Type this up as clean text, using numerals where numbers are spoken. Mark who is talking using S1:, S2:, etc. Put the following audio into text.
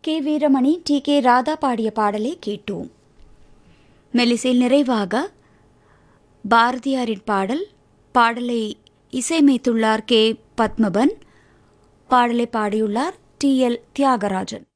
S1: K Veeramani D K Radha பாடிய பாடலை கேட்டோம். மெல்லிசையில் நிறைவாக பாரதியாரின் பாடலை இசையமைத்துள்ளார் கே பத்மபன், பாடலை பாடியுள்ளார் டி எல் தியாகராஜன்.